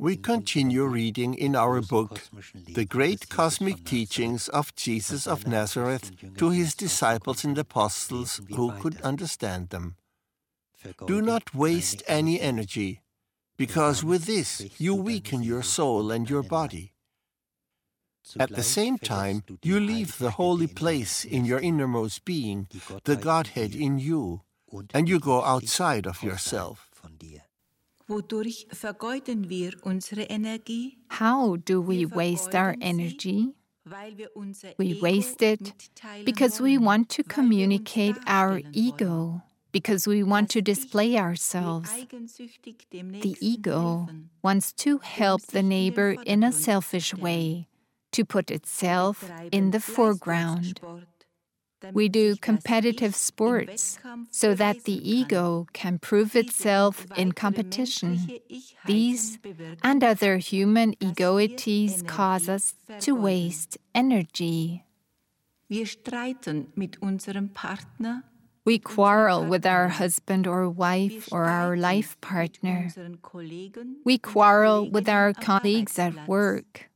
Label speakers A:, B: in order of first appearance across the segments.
A: We continue reading in our book, The Great Cosmic Teachings of Jesus of Nazareth to His disciples and apostles who could understand them. Do not waste any energy, because with this you weaken your soul and your body. At the same time, you leave the holy place in your innermost being, the Godhead in you, and you go outside of yourself.
B: Wodurch vergeuden wir unsere Energie?
C: How do we waste our energy? We waste it because we want to communicate our ego, because we want to display ourselves. The ego wants to help the neighbor in a selfish way, to put itself in the foreground. We do competitive sports so that the ego can prove itself in competition. These and other human egoities cause us to waste energy.
B: Wir streiten mit unserem Partner.
C: We quarrel with our husband or wife or our life partner. We quarrel with our colleagues at work.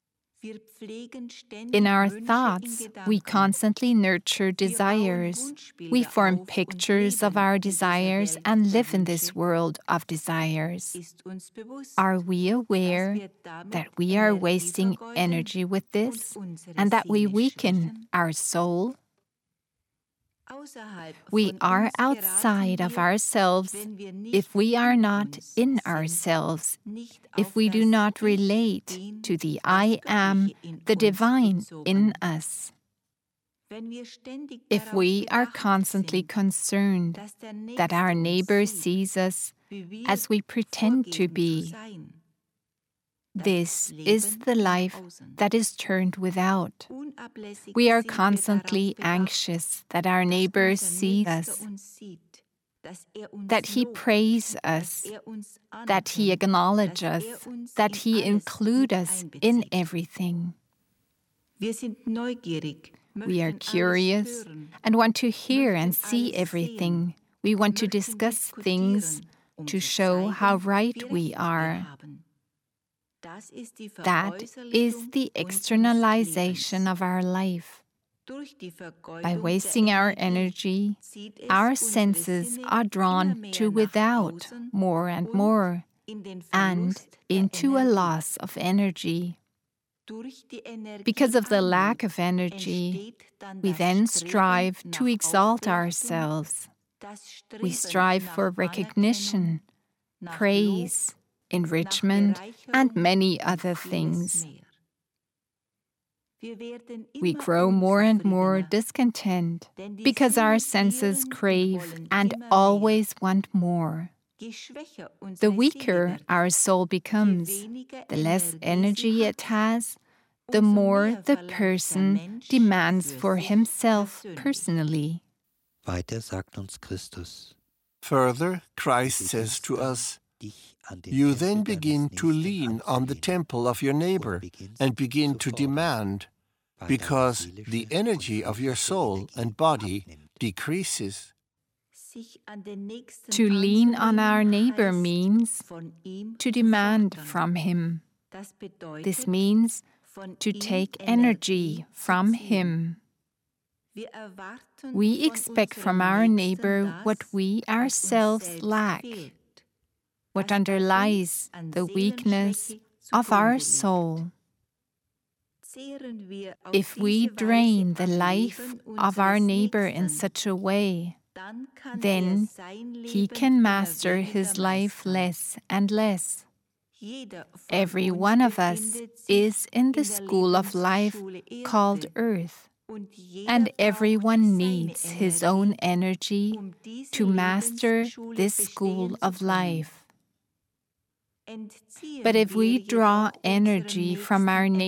C: In our thoughts, we constantly nurture desires. We form pictures of our desires and live in this world of desires. Are we aware that we are wasting energy with this and that we weaken our soul? We are outside of ourselves if we are not in ourselves, if we do not relate to the I Am, the divine in us. If we are constantly concerned that our neighbor sees us as we pretend to be, this is the life that is turned without. We are constantly anxious that our neighbor sees us, that he praise us, that he acknowledge us, that he include us in everything. We are curious and want to hear and see everything. We want to discuss things to show how right we are. That is the externalization of our life. By wasting our energy, our senses are drawn to without more and more, and into a loss of energy. Because of the lack of energy, we then strive to exalt ourselves. We strive for recognition, praise, enrichment, and many other things. We grow more and more discontent because our senses crave and always want more. The weaker our soul becomes, the less energy it has, the more the person demands for himself personally.
A: Further, Christ says to us, you then begin to lean on the temple of your neighbor and begin to demand, because the energy of your soul and body decreases.
C: To lean on our neighbor means to demand from him. This means to take energy from him. We expect from our neighbor what we ourselves lack, what underlies the weakness of our soul. If we drain the life of our neighbor in such a way, then he can master his life less and less. Every one of us is in the school of life called Earth, and everyone needs his own energy to master this school of life. But if we draw energy from our neighbor,